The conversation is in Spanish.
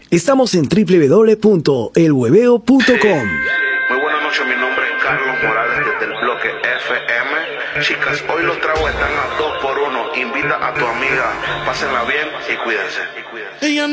Estamos en www.elhueveo.com. Muy buenas noches, mi nombre es Carlos Morales desde el bloque FM. Chicas, hoy los tragos están a 2 por 1. Invita a tu amiga, pásenla bien y cuídense.